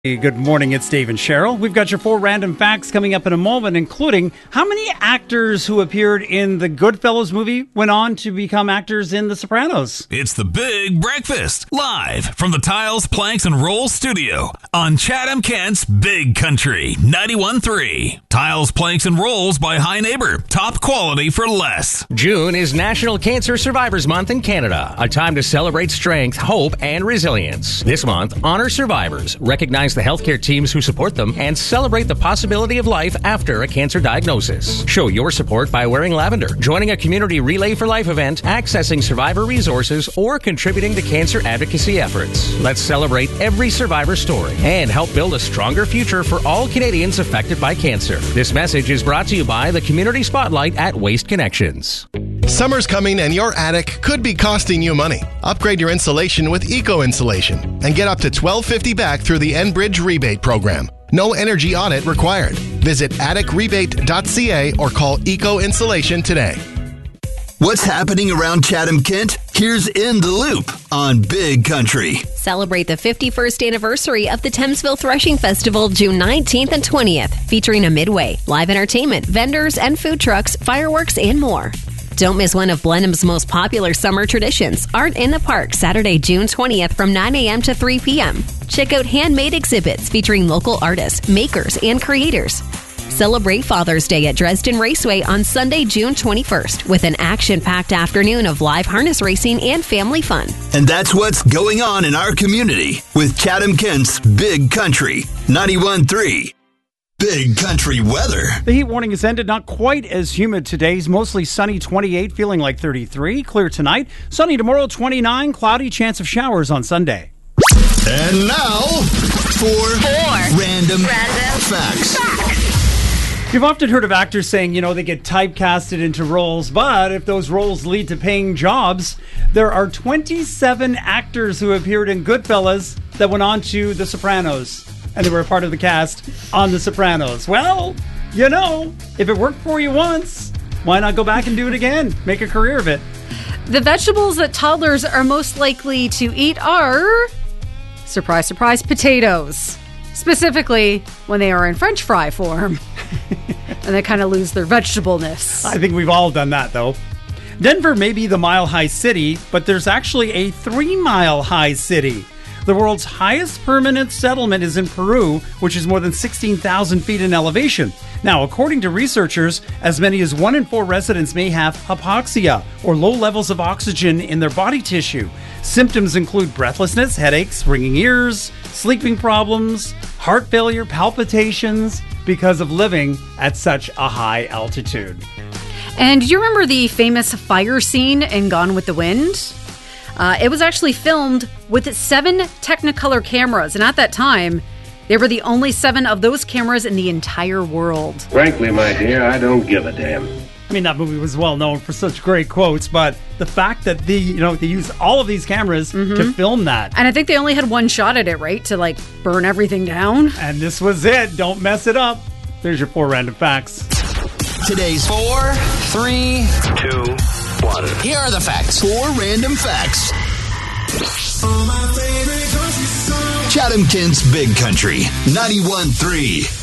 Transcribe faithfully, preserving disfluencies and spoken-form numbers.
Good morning, it's Dave and Cheryl. We've got your four random facts coming up in a moment, including how many actors who appeared in the Goodfellas movie went on to become actors in The Sopranos. It's The Big Breakfast, live from the Tiles, Planks, and Rolls studio on Chatham-Kent's Big Country, ninety-one point three. Tiles, Planks, and Rolls by High Neighbor. Top quality for less. June is National Cancer Survivors Month in Canada, a time to celebrate strength, hope, and resilience. This month, honor survivors, recognize the healthcare teams who support them, and celebrate the possibility of life after a cancer diagnosis. Show your support by wearing lavender, joining a community Relay for Life event, accessing survivor resources, or contributing to cancer advocacy efforts. Let's celebrate every survivor story and help build a stronger future for all Canadians affected by cancer. This message is brought to you by the Community Spotlight at Waste Connections. Summer's coming and your attic could be costing you money. Upgrade your insulation with Eco Insulation and get up to twelve fifty back through the Enbridge rebate program. No energy audit required. Visit attic rebate dot c a or call Eco Insulation today. What's happening around Chatham-Kent? Here's In the Loop on Big Country. Celebrate the fifty-first anniversary of the Thamesville Threshing Festival June nineteenth and twentieth, featuring a midway, live entertainment, vendors and food trucks, fireworks, and more. Don't miss one of Blenheim's most popular summer traditions, Art in the Park, Saturday, June twentieth from nine a.m. to three p.m. Check out handmade exhibits featuring local artists, makers, and creators. Celebrate Father's Day at Dresden Raceway on Sunday, June twenty-first, with an action-packed afternoon of live harness racing and family fun. And that's what's going on in our community with Chatham-Kent's Big Country, ninety-one point three. Big Country weather. The heat warning has ended. Not quite as humid today. It's mostly sunny, twenty-eight, feeling like thirty-three. Clear tonight. Sunny tomorrow, twenty-nine. Cloudy, chance of showers on Sunday. And now, four, four. Random, random facts. facts. You've often heard of actors saying, you know, they get typecasted into roles, but if those roles lead to paying jobs, there are twenty-seven actors who appeared in Goodfellas that went on to The Sopranos. And they were a part of the cast on The Sopranos. Well, you know, if it worked for you once, why not go back and do it again? Make a career of it. The vegetables that toddlers are most likely to eat are, surprise, surprise, potatoes. Specifically, when they are in French fry form. And they kind of lose their vegetableness. I think we've all done that, though. Denver may be the mile-high city, but there's actually a three-mile-high city. The world's highest permanent settlement is in Peru, which is more than sixteen thousand feet in elevation. Now, according to researchers, as many as one in four residents may have hypoxia, or low levels of oxygen in their body tissue. Symptoms include breathlessness, headaches, ringing ears, sleeping problems, heart failure, palpitations, because of living at such a high altitude. And you remember the famous fire scene in Gone with the Wind? Uh, it was actually filmed with seven Technicolor cameras, and at that time, they were the only seven of those cameras in the entire world. Frankly, my dear, I don't give a damn. I mean, that movie was well known for such great quotes, but the fact that the you know they use all of these cameras mm-hmm. to film that, and I think they only had one shot at it, right, to like burn everything down. And this was it. Don't mess it up. There's your four random facts. Today's four, three, two. One. Here are the facts. Four random facts. Chatham-Kent's Big Country, ninety-one point three.